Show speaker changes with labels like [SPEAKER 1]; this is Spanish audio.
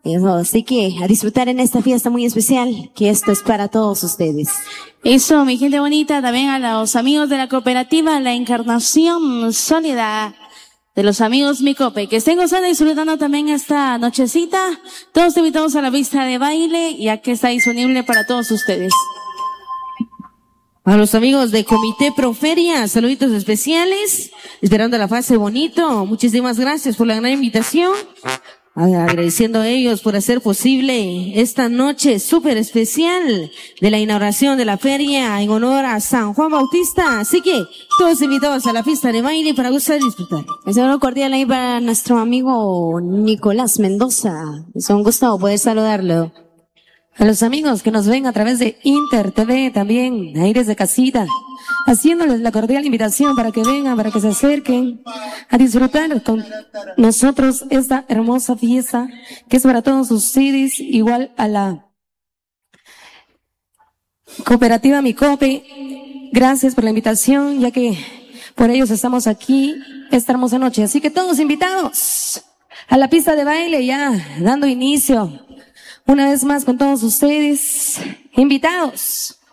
[SPEAKER 1] Eso, así que a disfrutar en esta fiesta muy especial, que esto es para todos ustedes.
[SPEAKER 2] Eso, mi gente bonita, también a los amigos de la cooperativa La Encarnación Sólida, de los amigos Micope, que estén gozando y disfrutando también esta nochecita. Todos te invitamos a la pista de baile, ya que está disponible para todos ustedes.
[SPEAKER 3] A los amigos de Comité Proferia, saluditos especiales, esperando la fase bonito. Muchísimas gracias por la gran invitación. Agradeciendo a ellos por hacer posible esta noche súper especial de la inauguración de la feria en honor a San Juan Bautista. Así que todos invitados a la pista de baile para gustar y disfrutar.
[SPEAKER 1] Un saludo cordial ahí para nuestro amigo Nicolás Mendoza. Es un gusto poder saludarlo.
[SPEAKER 4] A los amigos que nos ven a través de Inter TV también, ahí desde casita, haciéndoles la cordial invitación para que vengan, para que se acerquen a disfrutar con nosotros esta hermosa fiesta que es para todos ustedes, igual a la cooperativa Micope. Gracias por la invitación, ya que por ellos estamos aquí esta hermosa noche. Así que todos invitados a la pista de baile, ya dando inicio una vez más con todos ustedes, invitados.